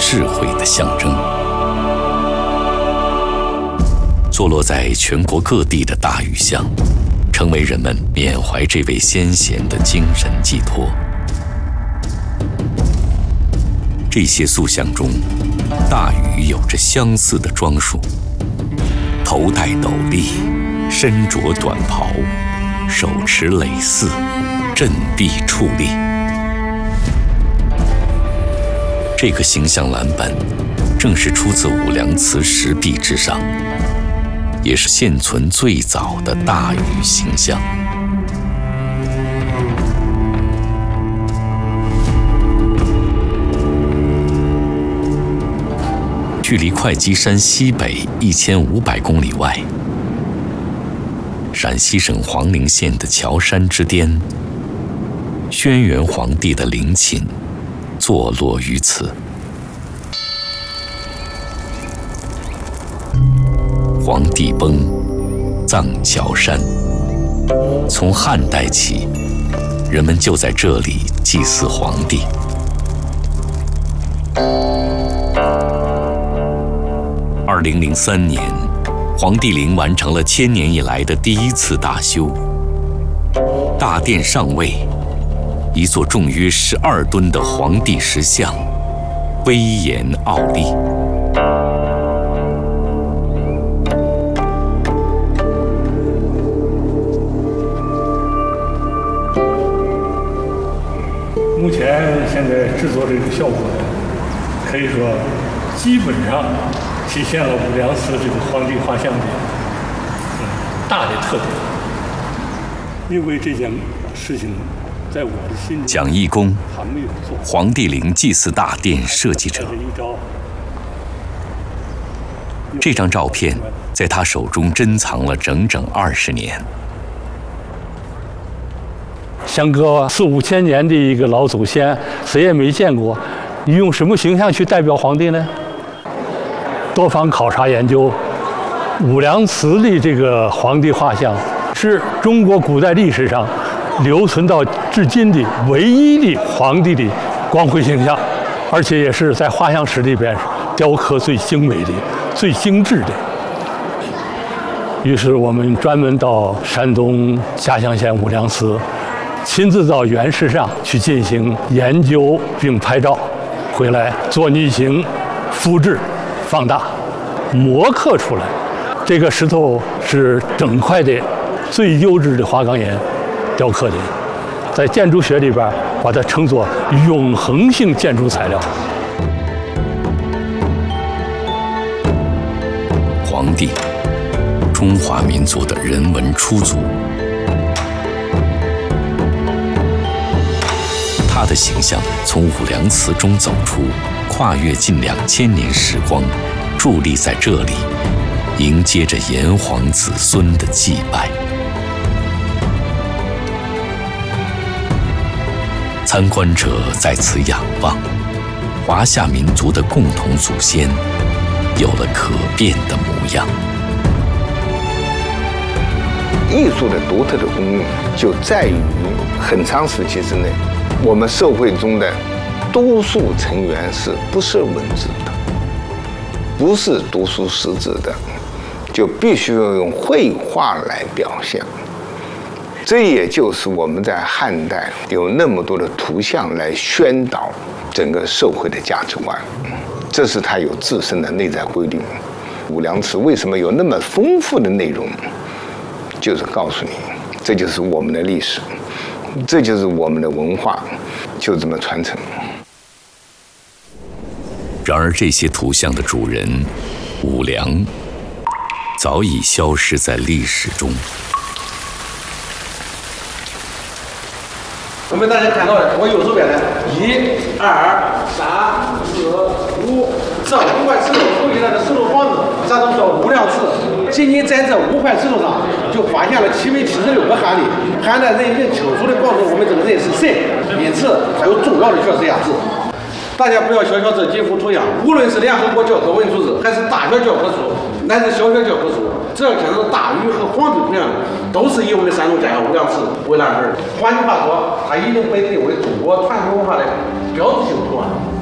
智慧的象征。坐落在全国各地的大禹像，成为人们缅怀这位先贤的精神寄托。这些塑像中，大禹有着相似的装束：头戴斗笠，身着短袍，手持耒耜，振臂矗立。这个形象蓝本正是出自武梁祠石壁之上，也是现存最早的大禹形象。距离会稽山西北1500公里外，陕西省黄陵县的乔山之巅，轩辕皇帝的陵寝坐落于此。皇帝崩，葬乔山。从汉代起，人们就在这里祭祀皇帝。2003年，皇帝陵完成了1000年以来的第一次大修。大殿上位，一座重约12吨的皇帝石像，威严傲立。 目前现在制作这个效果呢，可以说基本上体现了武梁祠这个皇帝画像的大的特点。因为这件事情，在我的心里， 蒋义功，皇帝陵祭祀大殿设计者。这张照片在他手中珍藏了整整20年。 相隔4、5千年的一个老祖先，谁也没见过，你用什么形象去代表皇帝呢？多方考察研究，武梁祠的这个皇帝画像是中国古代历史上留存到至今的唯一的皇帝的光辉形象，而且也是在画像史里边雕刻最精美的、最精致的。于是我们专门到山东嘉乡县武梁祠，亲自到原石上去进行研究并拍照，回来做逆行、复制、放大、磨刻出来。这个石头是整块的最优质的花岗岩雕刻的，在建筑学里边把它称作永恒性建筑材料。 皇帝，中华民族的人文初祖。他的形象从武梁祠中走出，跨越近2000年时光，伫立在这里，迎接着炎黄子孙的祭拜。参观者在此仰望，华夏民族的共同祖先有了可变的模样。 艺术的独特的功用就在于很长时期之内，我们社会中的多数成员是不识文字的，不是读书识字的，就必须要用绘画来表现。这也就是我们在汉代有那么多的图像来宣导整个社会的价值观，这是它有自身的内在规律。武梁祠为什么有那么丰富的内容，就是告诉你，这就是我们的历史，这就是我们的文化，就这么传承。 然而，这些图像的主人武梁早已消失在历史中。 我们大家看到的，我右手边的1、2、3、4、5，这5块石头收集来的石头房子，这都叫武梁祠。仅仅在这5块石头上，就发现了776个汉隶，汉代人已经清楚地告诉我们这个人是谁，因此他有重要的角色价值。大家不要小瞧这几幅图像，无论是联合国教科文组织，还是大学教科书，乃至小学教科书，只要看到大禹和皇帝图像，都是以我们山东家乡武梁祠为蓝本。换句话说，它已经被定为中国传统文化的标志性图案。